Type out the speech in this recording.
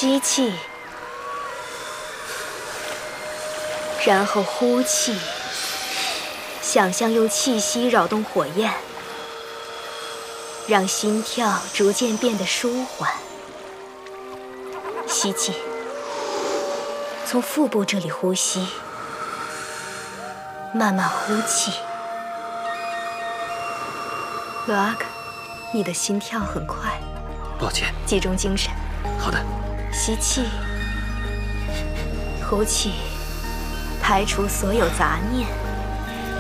吸气，然后呼气，想象用气息扰动火焰，让心跳逐渐变得舒缓。吸气，从腹部这里呼吸，慢慢呼气。罗阿克，你的心跳很快。 抱歉。 集中精神。 好的。 吸气，呼气，排除所有杂念。